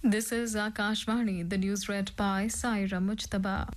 This is Akashvani, the news read by Saira Mujtaba.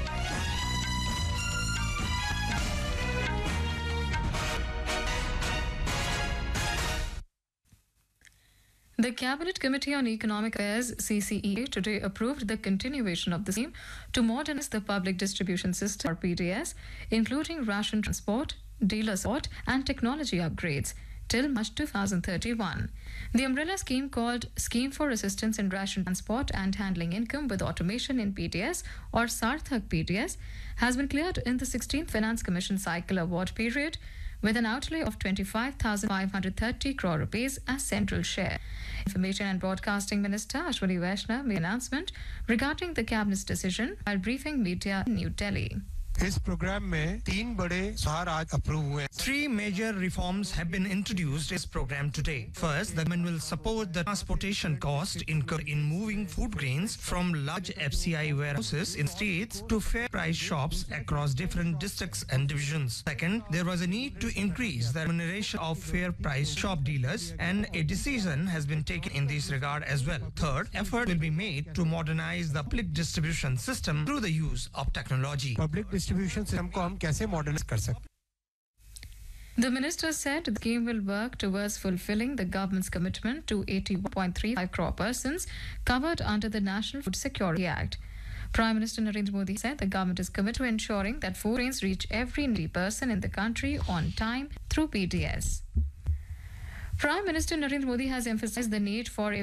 The Cabinet Committee on Economic Affairs (CCEA) today approved the continuation of the scheme to modernize the public distribution system or PDS, including ration transport, dealer support, and technology upgrades till March 2031. The umbrella scheme, called Scheme for Assistance in Ration Transport and Handling Income with Automation in PDS or Sarthak PDS, has been cleared in the 16th Finance Commission cycle award period with an outlay of 25,530 crore rupees as central share. Information and Broadcasting Minister Ashwini Vaishnaw made an announcement regarding the Cabinet's decision while briefing media in New Delhi. इस programme में तीन बड़े सुधार आज approve हुए. Three major reforms have been introduced in this program today. First, the government will support the transportation cost incurred in moving food grains from large FCI warehouses in states to fair price shops across different districts and divisions. Second, there was a need to increase the remuneration of fair price shop dealers, and a decision has been taken in this regard as well. Third, effort will be made to modernize the public distribution system through the use of technology. Public distribution system को हम कैसे modernise कर सकते हैं? The minister said the scheme will work towards fulfilling the government's commitment to 81.35 crore persons covered under the National Food Security Act. Prime Minister Narendra Modi said the government is committed to ensuring that food grains reach every needy person in the country on time through PDS. Prime Minister Narendra Modi has emphasized the need for